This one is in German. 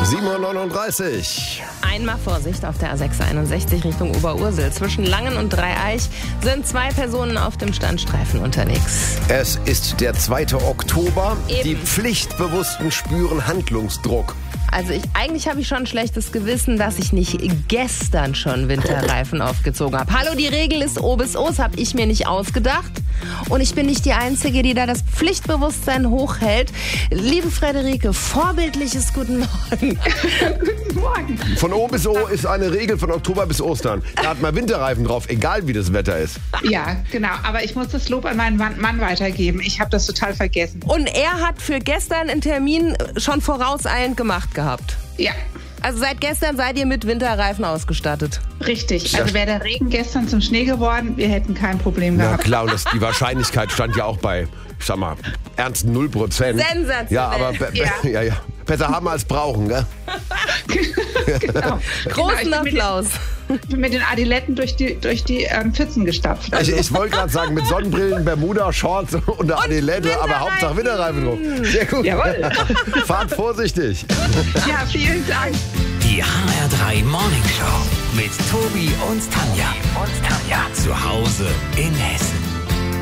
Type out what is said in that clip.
7:39 Uhr. Einmal Vorsicht auf der A661 Richtung Oberursel. Zwischen Langen und Dreieich sind 2 Personen auf dem Standstreifen unterwegs. Es ist der 2. Oktober. Eben. Die Pflichtbewussten spüren Handlungsdruck. Also eigentlich habe ich schon ein schlechtes Gewissen, dass ich nicht gestern schon Winterreifen aufgezogen habe. Hallo, die Regel ist O bis O, das habe ich mir nicht ausgedacht. Und ich bin nicht die Einzige, die da das Pflichtbewusstsein hochhält. Liebe Frederike, vorbildliches Guten Morgen. Guten Morgen. Von O bis O ist eine Regel von Oktober bis Ostern. Da hat man Winterreifen drauf, egal wie das Wetter ist. Ja, genau. Aber ich muss das Lob an meinen Mann weitergeben. Ich habe das total vergessen. Und er hat für gestern einen Termin schon vorauseilend gemacht gehabt. Ja, Also seit gestern seid ihr mit Winterreifen ausgestattet. richtig. Also wäre der Regen gestern zum Schnee geworden, wir hätten kein Problem Na gehabt. klar, und die Wahrscheinlichkeit stand ja auch bei, ich sag mal, ernsten 0%. Sensationell. Ja, aber Ja. besser haben als brauchen, gell? Genau. Großen Genau, Applaus. Ich bin mit den Adiletten durch die Pfützen gestapft. Ich wollte gerade sagen, mit Sonnenbrillen, Bermuda, Shorts und der Adilette, aber Hauptsache Winterreifen drauf. Sehr gut. Jawohl. Fahrt vorsichtig. Ja, vielen Dank. Die HR3 Morning Show mit Tobi und Tanja. Zu Hause in Hessen.